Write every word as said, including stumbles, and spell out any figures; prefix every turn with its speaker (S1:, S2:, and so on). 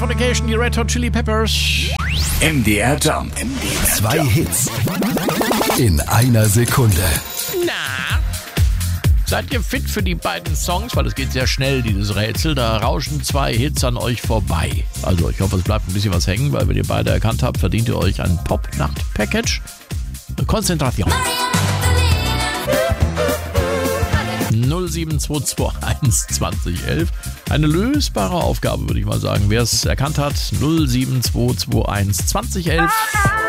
S1: Californication, die Red Hot Chili Peppers.
S2: M D R Jump.
S3: Zwei Hits in einer Sekunde.
S1: Na, seid ihr fit für die beiden Songs? Weil es geht sehr schnell, dieses Rätsel. Da rauschen zwei Hits an euch vorbei. Also ich hoffe, es bleibt ein bisschen was hängen, weil wenn ihr beide erkannt habt, verdient ihr euch ein Pop-Nacht-Package. Konzentration. null sieben zwei zwei eins zwanzig elf. Eine lösbare Aufgabe, würde ich mal sagen. Wer es erkannt hat, null sieben zwei zwei eins zwanzig elf.